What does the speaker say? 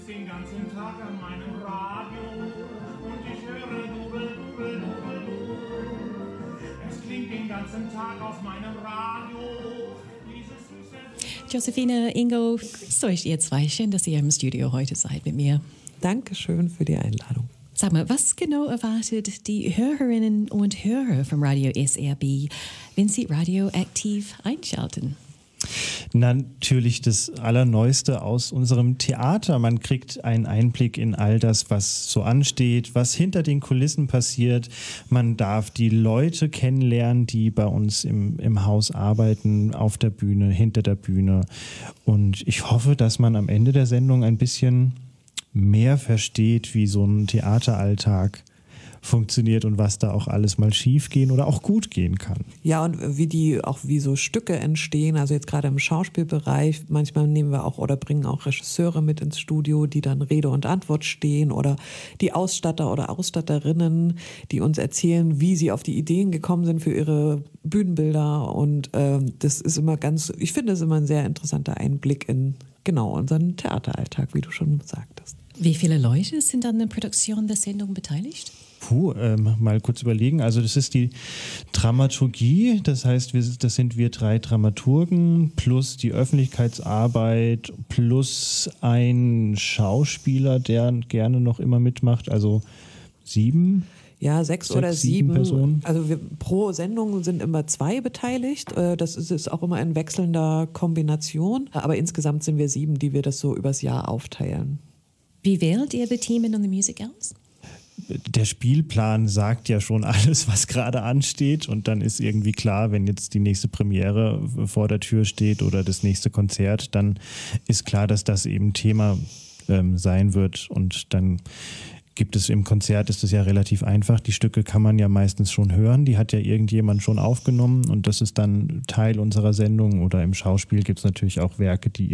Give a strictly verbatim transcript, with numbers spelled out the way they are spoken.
sitze den ganzen Tag an meinem Radio und ich höre Dubel, Dubel, Dubel, Dubel. Es klingt den ganzen Tag aus meinem Radio. Josephine, Ingo, grüßt euch ihr zwei. Schön, dass ihr im Studio heute seid mit mir. Dankeschön für die Einladung. Sag mal, was genau erwartet die Hörerinnen und Hörer vom Radio S R B, wenn sie Radio aktiv einschalten? Natürlich das Allerneueste aus unserem Theater. Man kriegt einen Einblick in all das, was so ansteht, was hinter den Kulissen passiert. Man darf die Leute kennenlernen, die bei uns im, im Haus arbeiten, auf der Bühne, hinter der Bühne. Und ich hoffe, dass man am Ende der Sendung ein bisschen mehr versteht, wie so ein Theateralltag funktioniert und was da auch alles mal schief gehen oder auch gut gehen kann. Ja, und wie die auch wie so Stücke entstehen, also jetzt gerade im Schauspielbereich, manchmal nehmen wir auch oder bringen auch Regisseure mit ins Studio, die dann Rede und Antwort stehen, oder die Ausstatter oder Ausstatterinnen, die uns erzählen, wie sie auf die Ideen gekommen sind für ihre Bühnenbilder, und ähm, das ist immer ganz, ich finde es immer ein sehr interessanter Einblick in genau unseren Theateralltag, wie du schon sagtest. Wie viele Leute sind an der Produktion der Sendung beteiligt? Puh, ähm, mal kurz überlegen. Also das ist die Dramaturgie, das heißt, wir, das sind wir drei Dramaturgen plus die Öffentlichkeitsarbeit plus ein Schauspieler, der gerne noch immer mitmacht, also sieben. Ja, sechs, sechs oder sieben, sieben Personen. Also wir, pro Sendung sind immer zwei beteiligt. Das ist, ist auch immer in wechselnder Kombination. Aber insgesamt sind wir sieben, die wir das so übers Jahr aufteilen. Wie wählt ihr die Themen und die Musik aus? Der Spielplan sagt ja schon alles, was gerade ansteht, und dann ist irgendwie klar, wenn jetzt die nächste Premiere vor der Tür steht oder das nächste Konzert, dann ist klar, dass das eben Thema ähm, sein wird, und dann gibt es im Konzert, ist es ja relativ einfach, die Stücke kann man ja meistens schon hören, die hat ja irgendjemand schon aufgenommen und das ist dann Teil unserer Sendung, oder im Schauspiel gibt es natürlich auch Werke, die